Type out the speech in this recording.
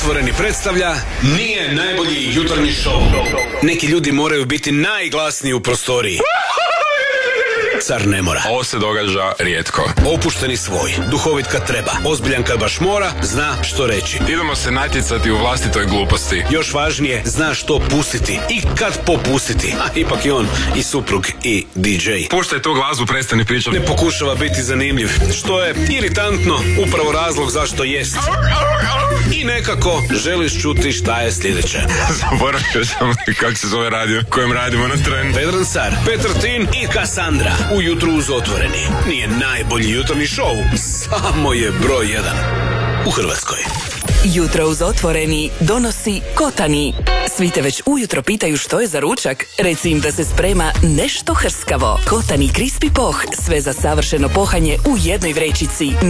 Otvoreni predstavlja Nije najbolji jutarnji šou. Neki ljudi moraju biti najglasniji u prostoriji. Car ne mora. Ovo se događa rijetko. Opušteni svoj, duhovit kad treba, ozbiljan kad baš mora, zna što reći. Idemo se natjecati u vlastitoj gluposti. Još važnije, zna što pustiti i kad popustiti. A ipak je on i suprug i DJ. Puštaj tu glazbu, prestani pričati. Ne pokušava biti zanimljiv, što je iritantno, upravo razlog zašto jest. I nekako želiš čuti šta je sljedeće. Zaboravio sam kako se zove radio kojem radimo na Trend. Vedran Car, Petar Tin i Kassandra. Ujutro uz Otvoreni. Nije najbolji jutarnji šou, samo je broj 1 u Hrvatskoj. Jutro uz Otvoreni donosi Kotani. Svi te već ujutro pitaju što je za ručak. Reci im da se sprema nešto hrskavo. Kotani Crispy Poh, sve za savršeno pohanje u jednoj vrećici.